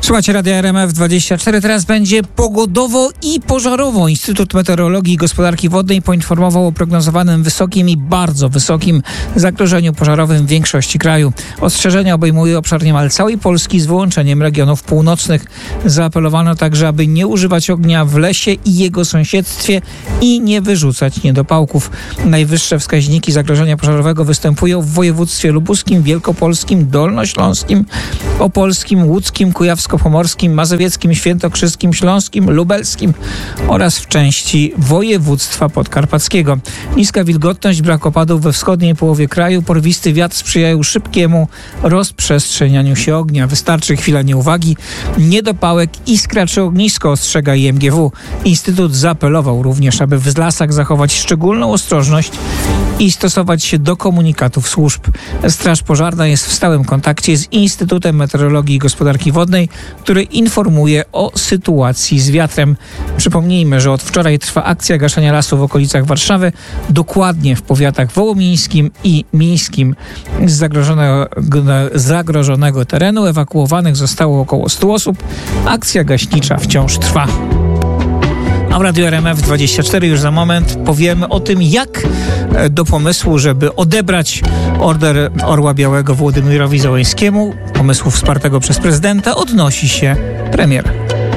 Słuchajcie Radia RMF24. Teraz będzie pogodowo i pożarowo. Instytut Meteorologii i Gospodarki Wodnej poinformował o prognozowanym wysokim i bardzo wysokim zagrożeniu pożarowym w większości kraju. Ostrzeżenia obejmuje obszar niemal całej Polski z wyłączeniem regionów północnych. Zaapelowano także, aby nie używać ognia w lesie i jego sąsiedztwie i nie wyrzucać niedopałków. Najwyższe wskaźniki zagrożenia pożarowego występują w województwie lubuskim, wielkopolskim, dolnośląskim, opolskim, łódzkim, kujawsko-pomorskim, mazowieckim, świętokrzyskim, śląskim, lubelskim oraz w części województwa podkarpackiego. Niska wilgotność, brak opadów we wschodniej połowie kraju, porwisty wiatr sprzyjają szybkiemu rozprzestrzenianiu się ognia. Wystarczy chwila nieuwagi, niedopałek, iskra czy ognisko, ostrzega IMGW. Instytut zaapelował również, aby w lasach zachować szczególną ostrożność i stosować się do komunikatów służb. Straż Pożarna jest w stałym kontakcie z Instytutem Meteorologii i Gospodarki Wodnej, który informuje o sytuacji z wiatrem. Przypomnijmy, że od wczoraj trwa akcja gaszenia lasu w okolicach Warszawy, dokładnie w powiatach wołomińskim i mińskim. Z zagrożonego terenu ewakuowanych zostało około 100 osób. Akcja gaśnicza wciąż trwa. A w Radiu RMF24 już za moment powiemy o tym, jak do pomysłu, żeby odebrać Order Orła Białego Władimirowi Zełenskiemu, pomysłu wspartego przez prezydenta, odnosi się premier.